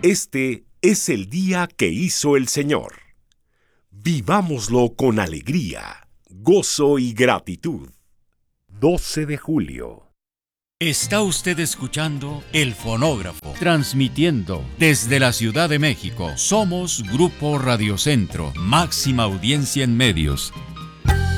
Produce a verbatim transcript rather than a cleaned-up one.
Este es el día que hizo el Señor. Vivámoslo con alegría, gozo y gratitud. doce de julio. Está usted escuchando El Fonógrafo, transmitiendo desde la Ciudad de México. Somos Grupo Radio Centro, máxima audiencia en medios.